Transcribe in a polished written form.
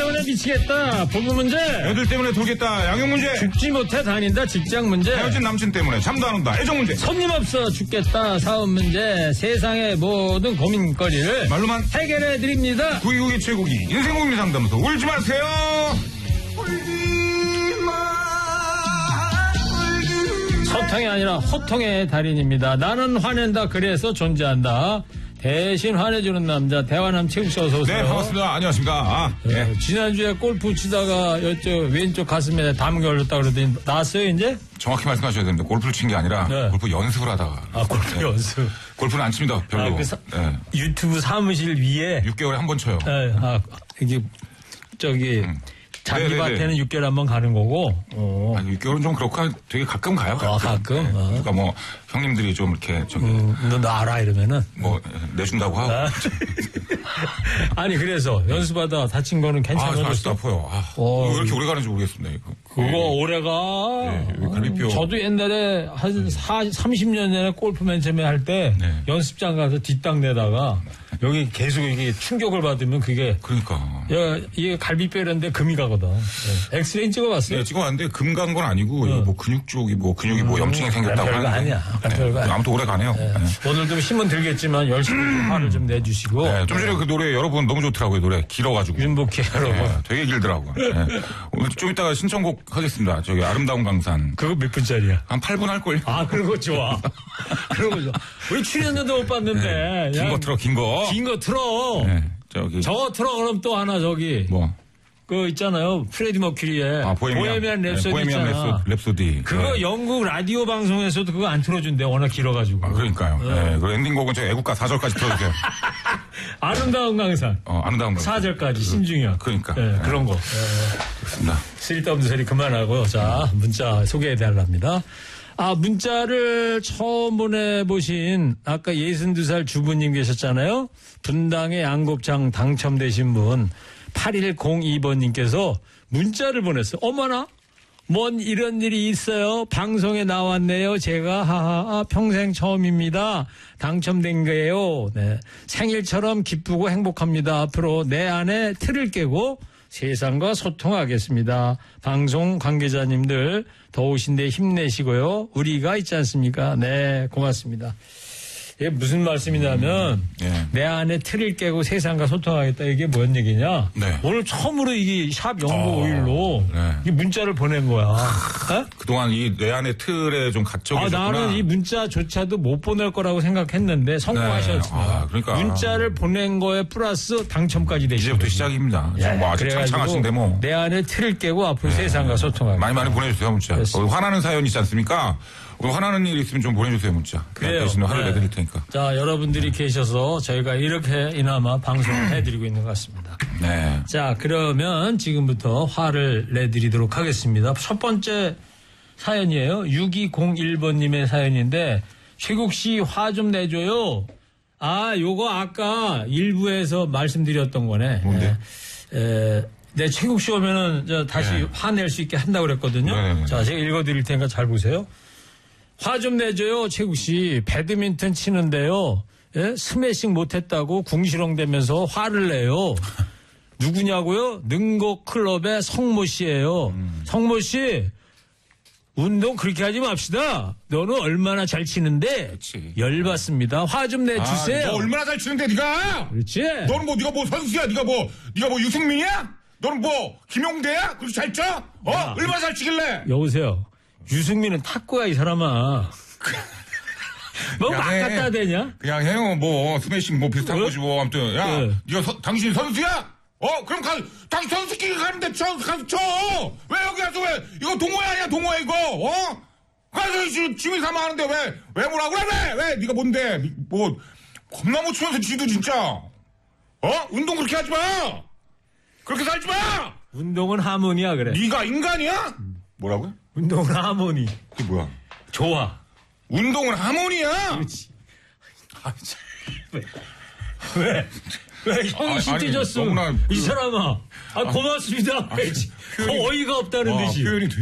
때문에 미치겠다. 부부 문제. 애들 때문에 돌겠다. 양육 문제. 죽지 못해 다닌다. 직장 문제. 헤어진 남친 때문에 잠도 안 온다. 애정 문제. 손님 없어 죽겠다. 사업 문제. 세상의 모든 고민거리를 말로만 해결해 드립니다. 구이국의 최고기 인생 고민 상담소. 울지 마세요. 소통이 아니라 호통의 달인입니다. 나는 화낸다. 그래서 존재한다. 대신 화내주는 남자 대화남 최국씨 어서 오세요. 네, 반갑습니다. 안녕하십니까. 네. 지난주에 골프 치다가 이쪽 왼쪽 가슴에 담이 걸렸다 그러더니 나왔어요 이제? 정확히 말씀하셔야 됩니다. 골프를 친 게 아니라 네. 골프 연습을 하다가. 골프 연습. 골프는 안 칩니다. 별로. 네. 유튜브 사무실 위에 6개월에 한 번 쳐요. 네. 이게 자기 밭에는 6개월에 한 번 가는 거고. 아니, 6개월은 좀 그렇고 되게 가끔 가요. 가끔? 네. 그러니까 뭐 형님들이 좀 이렇게 너 알아 이러면은 뭐 내준다고 하고. 아니 그래서 연습하다 다친 거는 괜찮아졌어? 아직도 아파요. 왜 이렇게 오래 가는지 모르겠습니다. 그거 오래가. 갈비뼈. 저도 옛날에 한 30년 전에 골프 맨 처음에 할 때 연습장 가서 뒷땅 내다가 여기 계속 이게 충격을 받으면 그게. 그러니까. 이게 갈비뼈라는데 금이 가거든. 엑스레이 찍어봤어요? 네, 찍어봤는데 금 간 건 아니고 뭐 근육 쪽이 근육이 염증이 생겼다고 별거 하는데. 아니야. 별거 아니야. 아무튼 오래 가네요. 오늘도 힘은 들겠지만 열심히 화를 좀 내주시고. 좀 전에 그 노래 여러분 너무 좋더라고요. 노래 길어가지고. 윤복희 여러분. 되게 길더라고요. 오늘 좀 이따가 신청곡 하겠습니다. 저기 아름다운 강산. 그거 몇 분짜리야? 한 8분 할걸요. 그런 거 좋아. 그런 거 좋아. 우리 출연료도 못 받는데. 긴 거 틀어, 긴 거. 긴 거 틀어. 저거 틀어, 그럼 또 하나 저기. 뭐? 그 있잖아요. 프레디 머큐리의 보헤미안 랩소디 보헤미안 있잖아. 랩소디. 그거 영국 라디오 방송에서도 그거 안 틀어준대. 워낙 길어가지고. 그러니까요. 그 엔딩곡은 저 애국가 4절까지 틀어주세요. 아름다운 강산. 아름다운 강산. 4절까지 신중현. 그러니까. 그런 거. 그렇습니다. 쓸데없는 소리 그만하고 자 문자 소개해달랍니다. 문자를 처음 보내보신 아까 62살 주부님 계셨잖아요. 분당의 양곱창 당첨되신 분 8102번님께서 문자를 보냈어요. 어머나 뭔 이런 일이 있어요. 방송에 나왔네요. 제가 하하 평생 처음입니다. 당첨된 거예요. 네. 생일처럼 기쁘고 행복합니다. 앞으로 내 안에 틀을 깨고 세상과 소통하겠습니다. 방송 관계자님들 더우신데 힘내시고요. 우리가 있지 않습니까? 네, 고맙습니다. 이게 무슨 말씀이냐면 내 안에 틀을 깨고 세상과 소통하겠다. 이게 뭔 얘기냐? 오늘 처음으로 이게 샵 0951로 이 문자를 보낸 거야. 그동안 이 내 안에 틀에 좀 갇혀 계셨구나. 나는 이 문자조차도 못 보낼 거라고 생각했는데 성공하셨습니다. 그러니까. 문자를 보낸 거에 플러스 당첨까지 되시죠. 이제부터 시작입니다. 뭐 아직 창창하신데 뭐. 내 안에 틀을 깨고 앞으로 세상과 소통하겠다. 많이 보내주세요 문자. 화나는 사연 있지 않습니까? 화나는 일 있으면 좀 보내주세요 문자. 대신 화를 내드릴 테니까. 자, 여러분들이 계셔서 저희가 이렇게 이나마 방송을 해드리고 있는 것 같습니다. 네. 자, 그러면 지금부터 화를 내드리도록 하겠습니다. 첫 번째 사연이에요. 6201번님의 사연인데 최국 씨 화 좀 내줘요. 요거 아까 일부에서 말씀드렸던 거네. 뭔데? 네, 최국 씨 오면은 다시 화낼 수 있게 한다고 그랬거든요. 네네네. 자, 제가 읽어드릴 테니까 잘 보세요. 화 좀 내줘요, 최국 씨. 배드민턴 치는데요. 스매싱 못했다고 궁시렁대면서 화를 내요. 누구냐고요? 능곡 클럽의 성모 씨예요. 성모 씨, 운동 그렇게 하지 맙시다. 너는 얼마나 잘 치는데. 그렇지. 열받습니다. 화 좀 내주세요. 너 얼마나 잘 치는데 네가? 그렇지. 너는 네가 뭐 선수야? 네가 뭐 유승민이야? 너는 뭐 김용대야? 그렇게 잘 쳐? 얼마나 잘 치길래? 여보세요. 유승민은 탁구야 이 사람아. 뭐 막 갖다 대냐? 그냥 해요. 뭐 스매싱 뭐 비슷한 거지 뭐. 아무튼 네가 당신 선수야? 그럼 당신 선수끼리 가는데 가서 쳐. 왜 여기 와서 왜 이거 동호회 아니야 동호회 이거? 가서 취미 삼아 하는데 왜 뭐라 그래? 왜 네가 뭔데? 뭐 겁나 못 치면서 지도 진짜. 운동 그렇게 하지 마. 그렇게 살지 마. 운동은 하모니야 그래. 네가 인간이야? 뭐라고요? 운동은 하모니. 그게 뭐야? 좋아. 운동은 하모니야? 그렇지. 왜 형이 신찢었어? 이 사람아. 고맙습니다. 어이가 없다는 듯이. 표현이